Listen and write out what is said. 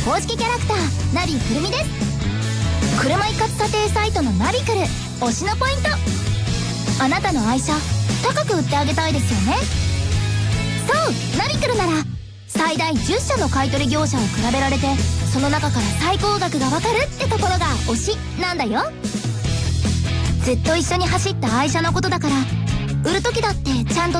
公式キャラクターナビくるみです。車一括査定サイトのナビくる推しのポイント、あなたの愛車高く売ってあげたいですよね。そうナビくるなら最大10社の買取業者を比べられて、その中から最高額がわかるってところが推しなんだよ。ずっと一緒に走った愛車のことだから、売る時だってちゃんと